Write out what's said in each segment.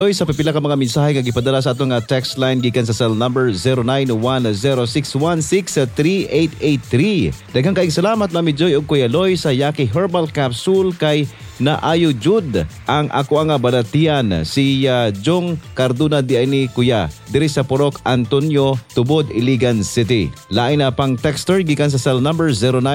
Oy, sa pipila ka mga mensahe nga gipadala sa atong text line gikan sa cell number 091061638883. Daghang kaayong salamat Mami Joy ug Kuya Loy sa Yaki Herbal Capsule kay naayo jud ang ako nga balatian si Jong Carduna di ni Kuya diri sa Purok Antonio, Tubod, Iligan City. Lain na pang texter gikan sa cell number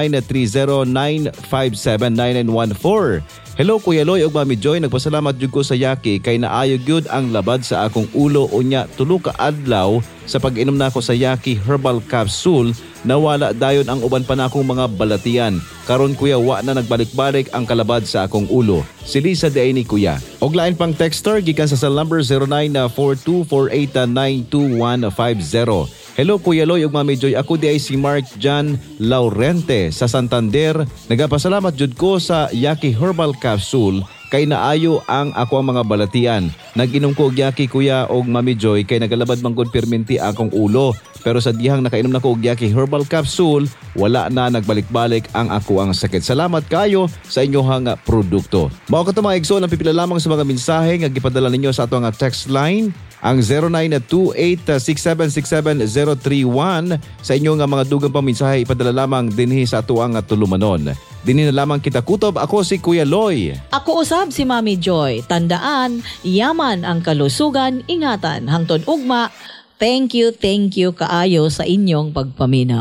0930957914. Hello Kuya Loy ug Mami Joy, nagpasalamat jud ko sa Yaki kay naayo gyud ang labad sa akong ulo unya tulo ka adlaw sa pag-inom nako sa Yaki Herbal Capsule nawala dayon ang uban pa nakong mga balatian. Karon Kuya wa na nagbalik-balik ang kalabad sa akong ulo. Si Lisa di ni Kuya. Og lain pang texter gikan sa cell number 0942489250. Hello Kuya Loy ug Mami Joy, ako di ay si Mark John Laurente sa Santander. Nagapasalamat jud ko sa Yaki Herbal Capsule kay naayo ang ako ang mga balatian. Nag-inom ko og Yaki Kuya og Mami Joy kay nagalabad man gud perminti akong ulo. Pero sa dihang nakainom na ko og Yaki Herbal Capsule, wala na nagbalik-balik ang ako ang sakit. Salamat kayo sa inyohang produkto. Mao ka mga igsoon ang pipila lamang sa mga mensahe nga gipadala ninyo sa ato nga text line. Ang 0928-6767-031 sa inyo nga mga dugang pang mensahe ipadala lamang dinhi sa ato ang tulumanon. Dinhi na lamang kita kutob. Ako si Kuya Loy. Ako usab si Mami Joy. Tandaan, yaman ang kalusugan, ingatan hangtod ugma. Thank you kaayo sa inyong pagpaminaw.